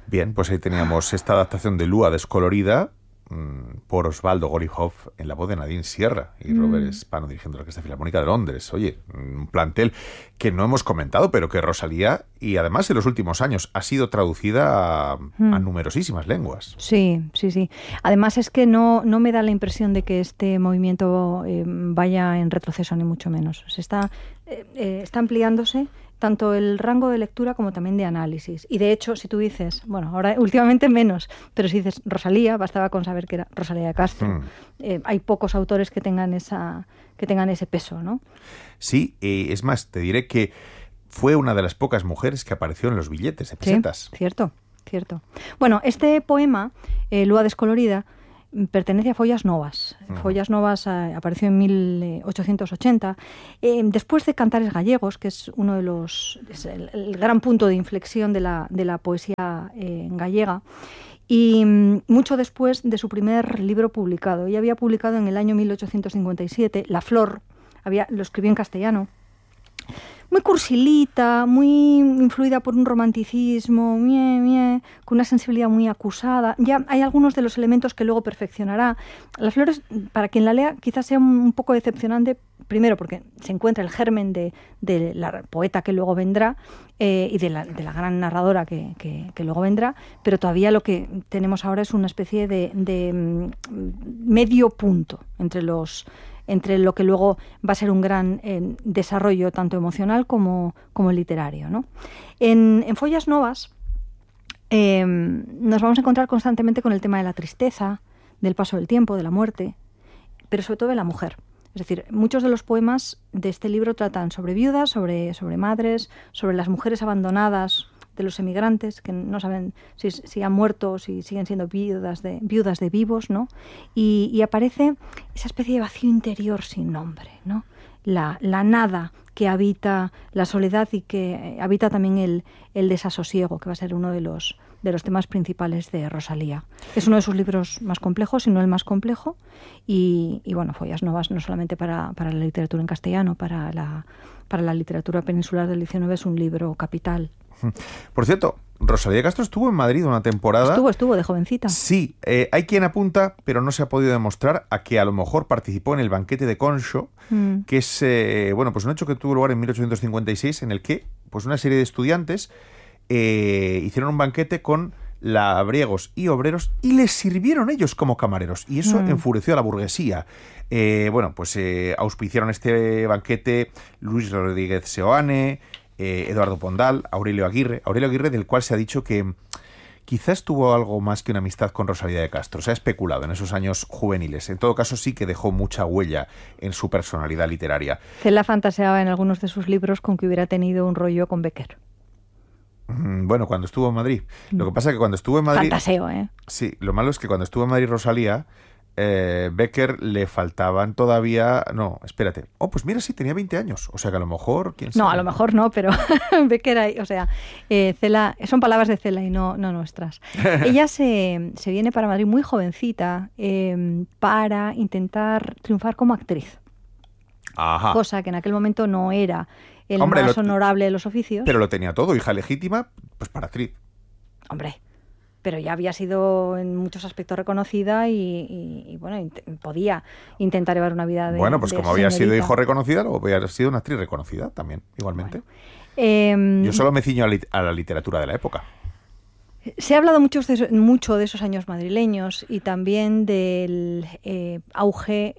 Bien, pues ahí teníamos esta adaptación de Lua descolorida por Osvaldo Golijov en la voz de Nadine Sierra y Robert Spano dirigiendo la Orquesta Filarmónica de Londres. Oye, un plantel que no hemos comentado, pero que Rosalía, y además en los últimos años, ha sido traducida a numerosísimas lenguas. Sí, sí, sí. Además es que no me da la impresión de que este movimiento vaya en retroceso, ni mucho menos. Se está ampliándose tanto el rango de lectura como también de análisis. Y de hecho, si tú dices, bueno, ahora últimamente menos, pero si dices Rosalía, bastaba con saber que era Rosalía de Castro. Hay pocos autores que tengan ese peso, ¿no? Sí, es más, te diré que fue una de las pocas mujeres que apareció en los billetes de pesetas. Sí, cierto. Bueno, este poema, Lua descolorida, pertenece a Follas Novas. Follas Novas apareció en 1880. Después de Cantares Gallegos, que es uno de es el gran punto de inflexión de la poesía gallega, y mucho después de su primer libro publicado. Ella había publicado en el año 1857 La Flor, lo escribió en castellano, muy cursilita, muy influida por un romanticismo, con una sensibilidad muy acusada. Ya hay algunos de los elementos que luego perfeccionará. Las Flores, para quien la lea, quizás sea un poco decepcionante, primero porque se encuentra el germen de la poeta que luego vendrá y de la gran narradora que luego vendrá, pero todavía lo que tenemos ahora es una especie de medio punto entre lo que luego va a ser un gran desarrollo tanto emocional como literario, ¿no? En Follas Novas nos vamos a encontrar constantemente con el tema de la tristeza, del paso del tiempo, de la muerte, pero sobre todo de la mujer. Es decir, muchos de los poemas de este libro tratan sobre viudas, sobre madres, sobre las mujeres abandonadas de los emigrantes, que no saben si han muerto o si siguen siendo viudas de vivos, ¿no? Y aparece esa especie de vacío interior sin nombre, ¿no? La nada que habita la soledad y que habita también el desasosiego, que va a ser uno de los temas principales de Rosalía. Es uno de sus libros más complejos, si no el más complejo, y bueno, Follas Novas no solamente para la literatura en castellano, para la literatura peninsular del XIX es un libro capital. Por cierto, Rosalía Castro estuvo en Madrid una temporada. Estuvo de jovencita. Sí, hay quien apunta, pero no se ha podido demostrar, a que a lo mejor participó en el banquete de Concho, que es pues un hecho que tuvo lugar en 1856, en el que pues una serie de estudiantes hicieron un banquete con labriegos y obreros y les sirvieron ellos como camareros, y eso enfureció a la burguesía. Auspiciaron este banquete Luis Rodríguez Seoane, Eduardo Pondal, Aurelio Aguirre, del cual se ha dicho que quizás tuvo algo más que una amistad con Rosalía de Castro. Se ha especulado en esos años juveniles. En todo caso, sí que dejó mucha huella en su personalidad literaria. Cela fantaseaba en algunos de sus libros con que hubiera tenido un rollo con Bécquer. Bueno, cuando estuvo en Madrid. Lo que pasa es que cuando estuvo en Madrid... Fantaseo, ¿eh? Sí, lo malo es que cuando estuvo en Madrid Rosalía, Bécquer le faltaban todavía... No, espérate. Pues mira, sí, tenía 20 años. O sea que a lo mejor... ¿quién sabe? No, a lo mejor no, pero Bécquer, Cela... Son palabras de Cela y no nuestras. Ella se viene para Madrid muy jovencita para intentar triunfar como actriz. Ajá. Cosa que en aquel momento no era el más honorable de los oficios. Pero lo tenía todo, hija legítima, pues para actriz. Hombre, pero ya había sido en muchos aspectos reconocida y podía intentar llevar una vida de Bueno, pues como había sido hijo reconocida, luego había sido una actriz reconocida también, igualmente. Bueno, yo solo me ciño a la literatura de la época. Se ha hablado mucho de esos años madrileños y también del auge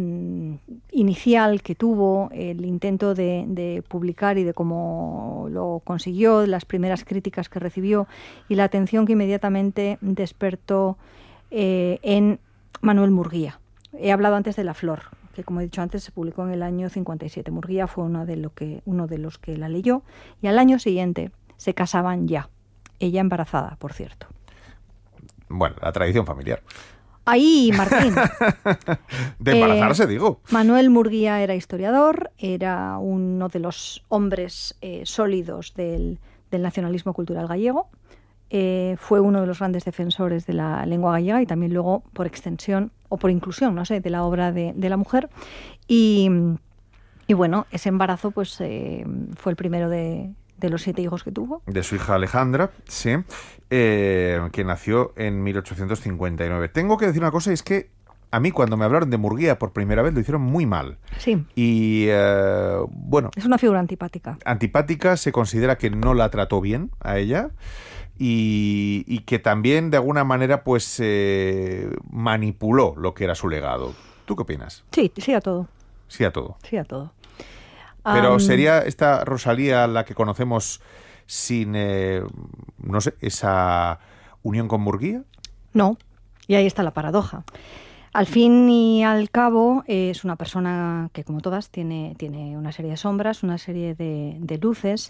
inicial que tuvo, el intento de publicar y de cómo lo consiguió, de las primeras críticas que recibió y la atención que inmediatamente despertó en Manuel Murguía. He hablado antes de La Flor, que como he dicho antes se publicó en el año 57. Murguía fue uno de los que la leyó y al año siguiente se casaban ya. Ella embarazada, por cierto. Bueno, la tradición familiar. Ahí, Martín. De embarazarse, digo. Manuel Murguía era historiador, era uno de los hombres sólidos del nacionalismo cultural gallego. Fue uno de los grandes defensores de la lengua gallega y también luego, por extensión, o por inclusión, no sé, de la obra de la mujer. Y bueno, ese embarazo pues fue el primero de de los 7 hijos que tuvo. De su hija Alejandra, sí, que nació en 1859. Tengo que decir una cosa, y es que a mí cuando me hablaron de Murguía por primera vez lo hicieron muy mal. Sí. Y bueno... Es una figura antipática. Antipática, se considera que no la trató bien a ella y que también de alguna manera pues manipuló lo que era su legado. ¿Tú qué opinas? Sí, sí a todo. Sí a todo. Sí a todo. Pero ¿sería esta Rosalía la que conocemos sin, no sé, esa unión con Murguía? No, y ahí está la paradoja. Al fin y al cabo, es una persona que, como todas, tiene una serie de sombras, una serie de luces.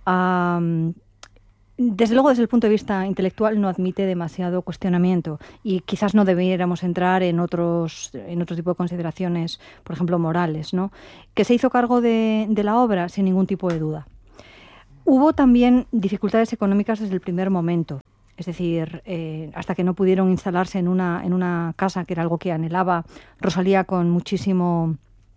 Desde luego, desde el punto de vista intelectual, no admite demasiado cuestionamiento y quizás no debiéramos entrar en otro tipo de consideraciones, por ejemplo, morales, ¿no? Que se hizo cargo de la obra sin ningún tipo de duda. Hubo también dificultades económicas desde el primer momento. Es decir, hasta que no pudieron instalarse en una casa, que era algo que anhelaba Rosalía con muchísimo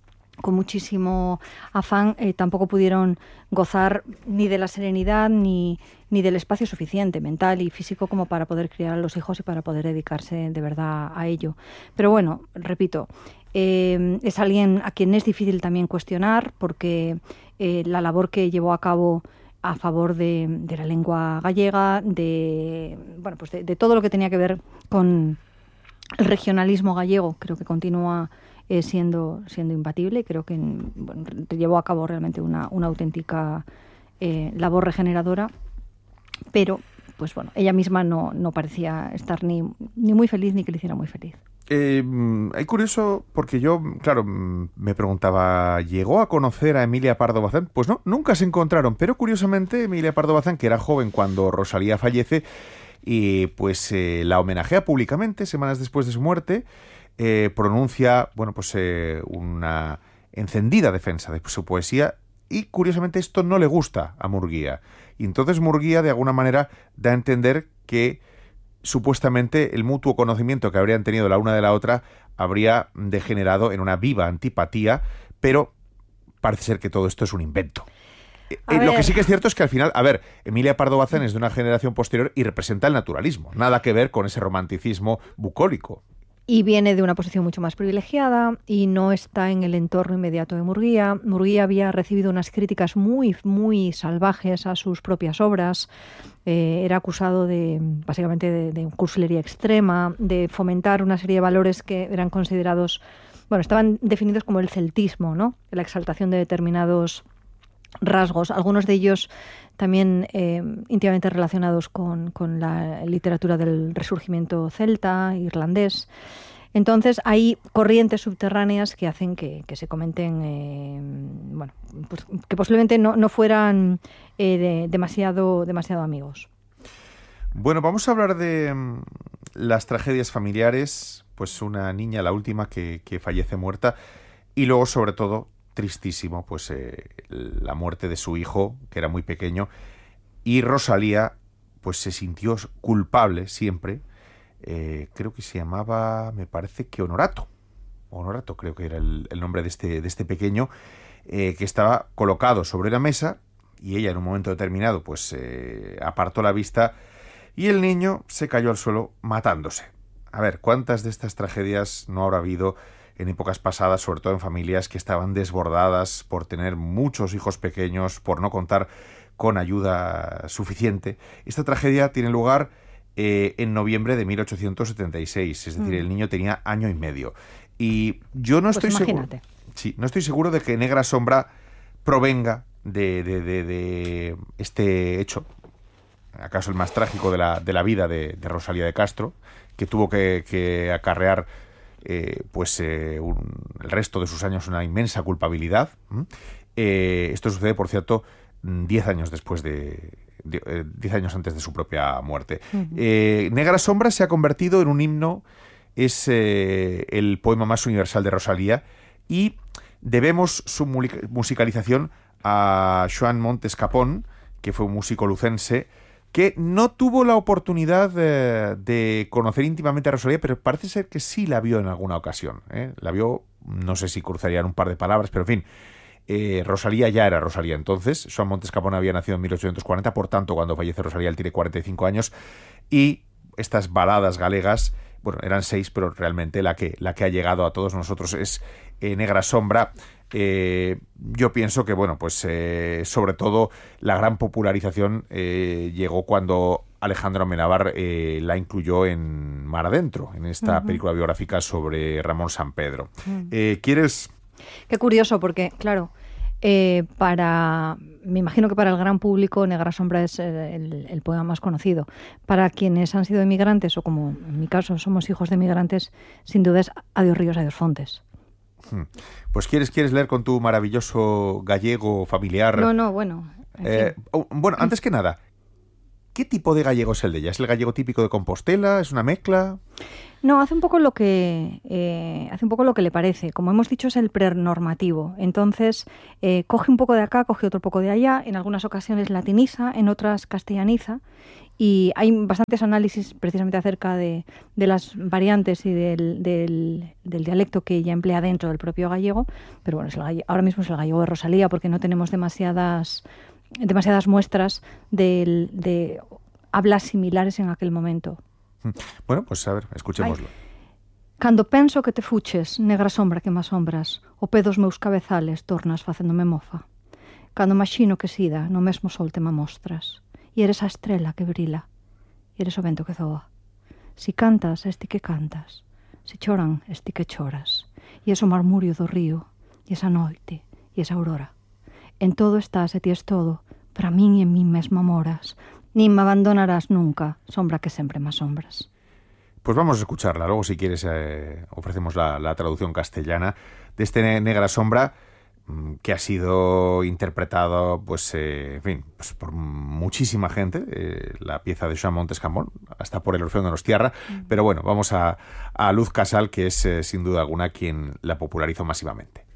afán, tampoco pudieron gozar ni de la serenidad ni del espacio suficiente mental y físico como para poder criar a los hijos y para poder dedicarse de verdad a ello. Pero bueno, repito, es alguien a quien es difícil también cuestionar porque la labor que llevó a cabo a favor de la lengua gallega, de todo lo que tenía que ver con el regionalismo gallego, creo que continúa siendo imbatible. Creo que llevó a cabo realmente una auténtica labor regeneradora, pero pues bueno, ella misma no parecía estar ni muy feliz ni que le hiciera muy feliz. Es curioso porque yo, claro, me preguntaba, ¿llegó a conocer a Emilia Pardo Bazán? Pues no, nunca se encontraron, pero curiosamente Emilia Pardo Bazán, que era joven cuando Rosalía fallece, y pues la homenajea públicamente semanas después de su muerte, pronuncia, bueno, pues una encendida defensa de su poesía, y curiosamente esto no le gusta a Murguía. Y entonces Murguía de alguna manera da a entender que supuestamente el mutuo conocimiento que habrían tenido la una de la otra habría degenerado en una viva antipatía, pero parece ser que todo esto es un invento. Lo que sí que es cierto es que al final, Emilia Pardo Bazán es de una generación posterior y representa el naturalismo, nada que ver con ese romanticismo bucólico. Y viene de una posición mucho más privilegiada y no está en el entorno inmediato de Murguía. Murguía había recibido unas críticas muy, muy salvajes a sus propias obras. Era acusado básicamente de cursilería extrema, de fomentar una serie de valores que eran considerados, estaban definidos como el celtismo, ¿no? La exaltación de determinados rasgos, algunos de ellos también íntimamente relacionados con la literatura del resurgimiento celta, irlandés. Entonces hay corrientes subterráneas que hacen que se comenten, pues, que posiblemente no fueran demasiado amigos. Bueno, vamos a hablar de las tragedias familiares, pues una niña, la última, que fallece muerta, y luego sobre todo tristísimo, pues la muerte de su hijo, que era muy pequeño, y Rosalía pues se sintió culpable siempre. Creo que se llamaba, me parece que Honorato creo que era el nombre de este pequeño, que estaba colocado sobre la mesa, y ella en un momento determinado pues apartó la vista y el niño se cayó al suelo matándose. A ver, ¿cuántas de estas tragedias no habrá habido en épocas pasadas, sobre todo en familias que estaban desbordadas por tener muchos hijos pequeños, por no contar con ayuda suficiente? Esta tragedia tiene lugar en noviembre de 1876, es decir, el niño tenía año y medio. Y yo no estoy seguro. Sí, no estoy seguro de que Negra Sombra provenga de este hecho, acaso el más trágico de la vida de Rosalía de Castro, que tuvo que acarrear el resto de sus años una inmensa culpabilidad. Esto sucede, por cierto, 10 años después 10 años antes de su propia muerte. Negra Sombra se ha convertido en un himno, es el poema más universal de Rosalía, y debemos su musicalización a Joan Montes Capón, que fue un músico lucense, que no tuvo la oportunidad de conocer íntimamente a Rosalía, pero parece ser que sí la vio en alguna ocasión. La vio, no sé si cruzarían un par de palabras, pero en fin. Rosalía ya era Rosalía entonces. Joan Montes Camón había nacido en 1840, por tanto, cuando fallece Rosalía él tiene 45 años. Y estas baladas galegas, bueno, eran 6, pero realmente la que ha llegado a todos nosotros es Negra Sombra. Yo pienso que, bueno, pues sobre todo la gran popularización llegó cuando Alejandro Amenábar la incluyó en Mar Adentro, en esta película biográfica sobre Ramón Sampedro. ¿Quieres...? Qué curioso, porque, claro, me imagino que para el gran público Negra Sombra es el poema más conocido. Para quienes han sido inmigrantes, o como en mi caso somos hijos de inmigrantes, sin duda es Adiós ríos, adiós fontes. Pues ¿quieres leer con tu maravilloso gallego familiar? No, bueno. Bueno, antes que nada, ¿qué tipo de gallego es el de ella? ¿Es el gallego típico de Compostela? ¿Es una mezcla? No, hace un poco lo que le parece. Como hemos dicho, es el prenormativo. Entonces, coge un poco de acá, coge otro poco de allá. En algunas ocasiones latiniza, en otras castellaniza. Y hay bastantes análisis precisamente acerca de las variantes y del dialecto que ella emplea dentro del propio gallego. Pero bueno, ahora mismo es el gallego de Rosalía, porque no tenemos demasiadas muestras de hablas similares en aquel momento. Bueno, pues a ver, escuchémoslo. Cando penso que te fuches, negra sombra que me asombras, o pé dos meus cabezales tornas facéndome mofa. Cando maxino que sida, no mesmo sol te me mostras. E eres a estrela que brila, e eres o vento que zoa. Si cantas, es ti que cantas. Si choran, es ti que choras. E es o marmurio do río, e esa noite, e esa aurora. En todo estás e ti es todo, para min e en min mesma moras. Ni me abandonarás nunca, sombra que sempre me asombras. Pues vamos a escucharla. Luego, si quieres, ofrecemos la traducción castellana de este Negra Sombra, que ha sido interpretado, pues, en fin, pues por muchísima gente, la pieza de Joan Montes Camón, hasta por el Orfeón Donostiarra. Pero bueno, vamos a Luz Casal, que es sin duda alguna quien la popularizó masivamente.